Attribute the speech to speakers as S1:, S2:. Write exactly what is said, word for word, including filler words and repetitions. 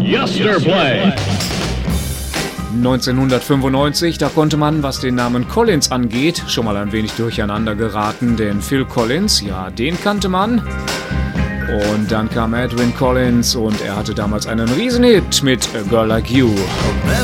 S1: Yesterplay.
S2: neunzehnhundertfünfundneunzig, da konnte man, was den Namen Collins angeht, schon mal ein wenig durcheinander geraten, denn Phil Collins, ja, den kannte man. Und dann kam Edwyn Collins und er hatte damals einen Riesenhit mit A Girl Like You.